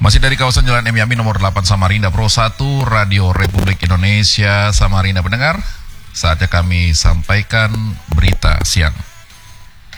Masih dari kawasan Jalan M. Yamin nomor 8 Samarinda Pro 1 Radio Republik Indonesia Samarinda pendengar. Saatnya kami sampaikan berita siang.